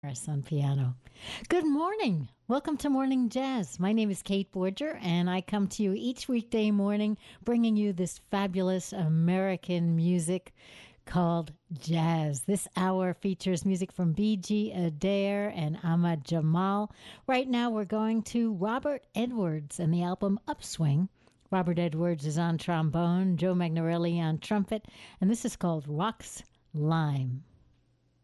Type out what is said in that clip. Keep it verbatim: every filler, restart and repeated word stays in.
Harris on piano. Good morning. Welcome to Morning Jazz. My name is Kate Borger, and I come to you each weekday morning bringing you this fabulous American music called jazz. This hour features music from B G. Adair and Ahmad Jamal. Right now, we're going to Robert Edwards and the album Upswing. Robert Edwards is on trombone, Joe Magnarelli on trumpet, and this is called Rocks Lime.